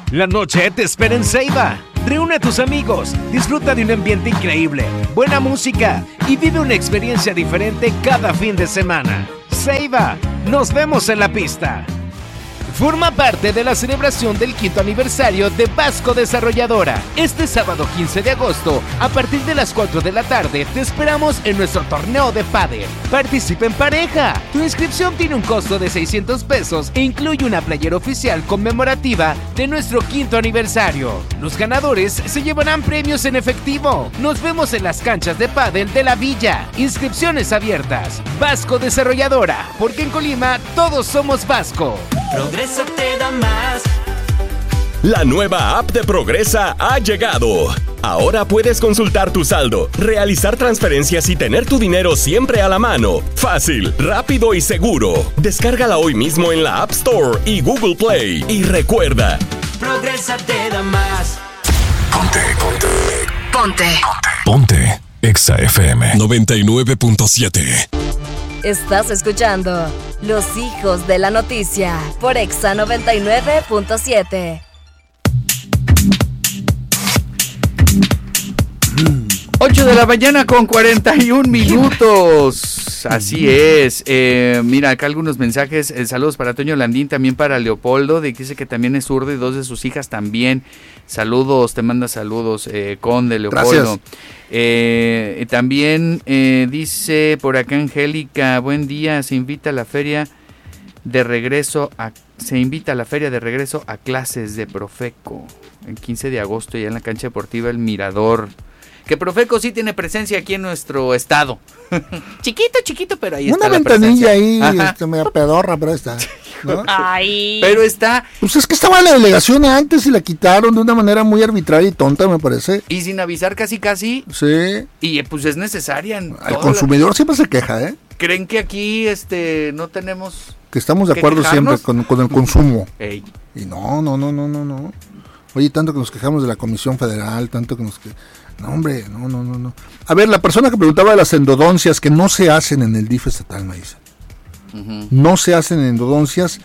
La noche te espera en Ceiba. Reúne a tus amigos, disfruta de un ambiente increíble, buena música y vive una experiencia diferente cada fin de semana. Ceiba, nos vemos en la pista. Forma parte de la celebración del 5º aniversario de Vasco Desarrolladora. Este sábado 15 de agosto, a partir de las 4 de la tarde, te esperamos en nuestro torneo de pádel. Participa en pareja. Tu inscripción tiene un costo de 600 pesos e incluye una playera oficial conmemorativa de nuestro 5º aniversario. Los ganadores se llevarán premios en efectivo. Nos vemos en las canchas de pádel de la Villa. Inscripciones abiertas. Vasco Desarrolladora, porque en Colima todos somos Vasco. Progresa te da más. La nueva app de Progresa ha llegado. Ahora puedes consultar tu saldo, realizar transferencias y tener tu dinero siempre a la mano. Fácil, rápido y seguro. Descárgala hoy mismo en la App Store y Google Play. Y recuerda, Progresa te da más. Ponte Exa FM 99.7. Estás escuchando Los Hijos de la Noticia por Exa 99.7. 8 de la mañana con 41 minutos. Así es. Mira, acá algunos mensajes. Saludos para Toño Landín, también para Leopoldo, de que dice que también es zurdo y 2 de sus hijas también. Saludos, te manda saludos, Conde, Leopoldo. También dice por acá Angélica, buen día, se invita a la feria de regreso a clases de Profeco el 15 de agosto ya en la cancha deportiva El Mirador. Que Profeco sí tiene presencia aquí en nuestro estado. chiquito, pero ahí está la presencia. Una ventanilla ahí, media pedorra, pero está, ¿no? Ay. Pero está. Pues es que estaba en la delegación antes y la quitaron de una manera muy arbitraria y tonta, me parece. Y sin avisar casi. Sí. Y pues es necesaria. El consumidor siempre se queja, ¿eh? ¿Creen que aquí no tenemos... Que estamos de acuerdo siempre con el consumo. Ey. Y no. Oye, tanto que nos quejamos de la Comisión Federal, tanto que nos... No, hombre, no. A ver, la persona que preguntaba de las endodoncias que no se hacen en el DIF estatal, me dice. Uh-huh. No se hacen endodoncias,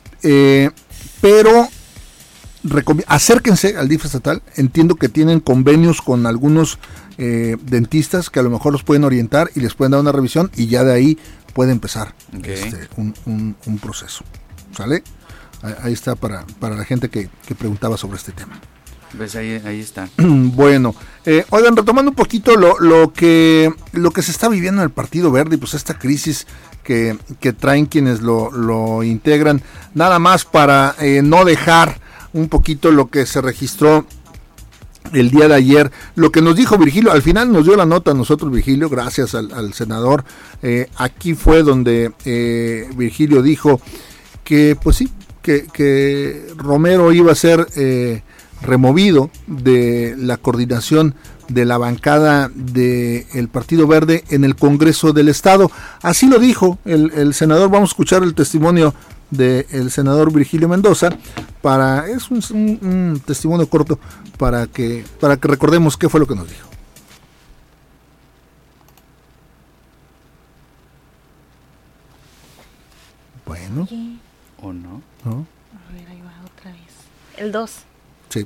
pero acérquense al DIF estatal. Entiendo que tienen convenios con algunos dentistas que a lo mejor los pueden orientar y les pueden dar una revisión y ya de ahí puede empezar un proceso. ¿Sale? Ahí está para la gente que preguntaba sobre este tema. Pues ahí está. Bueno, oigan, retomando un poquito lo que se está viviendo en el Partido Verde y pues esta crisis que traen quienes lo integran, nada más para no dejar un poquito lo que se registró el día de ayer, lo que nos dijo Virgilio, al final nos dio la nota a nosotros Virgilio, gracias al senador, aquí fue donde Virgilio dijo que pues sí, que Romero iba a ser removido de la coordinación de la bancada del Partido Verde en el Congreso del Estado. Así lo dijo el senador. Vamos a escuchar el testimonio del senador Virgilio Mendoza. Es un testimonio corto para que recordemos qué fue lo que nos dijo. Bueno. ¿O no? ¿No? A ver, ahí va otra vez. El 2. Sí.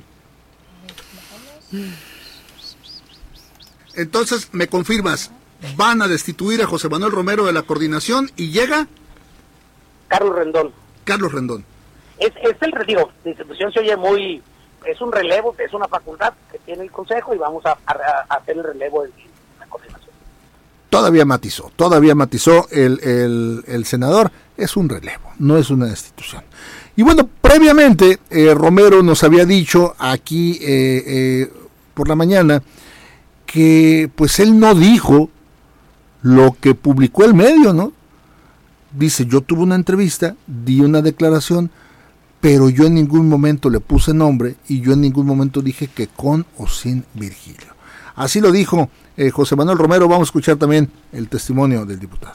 Entonces, ¿me confirmas? ¿Van a destituir a José Manuel Romero de la coordinación y llega? Carlos Rendón. Es el retiro. La institución se oye muy... Es un relevo, es una facultad que tiene el Consejo y vamos a hacer el relevo en la coordinación. Todavía matizó el senador. Es un relevo, no es una destitución. Y bueno, previamente Romero nos había dicho aquí por la mañana que pues él no dijo lo que publicó el medio, ¿no? Dice, yo tuve una entrevista, di una declaración, pero yo en ningún momento le puse nombre y yo en ningún momento dije que con o sin Virgilio. Así lo dijo José Manuel Romero. Vamos a escuchar también el testimonio del diputado.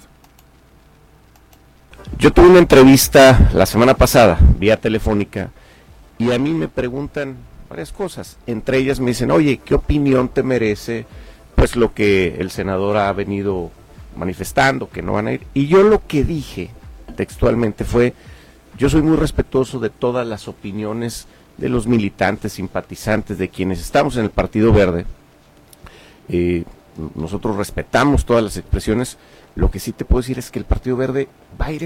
Yo tuve una entrevista la semana pasada, vía telefónica, y a mí me preguntan varias cosas. Entre ellas me dicen, oye, ¿qué opinión te merece pues lo que el senador ha venido manifestando, que no van a ir? Y yo lo que dije textualmente fue, yo soy muy respetuoso de todas las opiniones de los militantes, simpatizantes, de quienes estamos en el Partido Verde. Nosotros respetamos todas las expresiones. Lo que sí te puedo decir es que el Partido Verde va a ir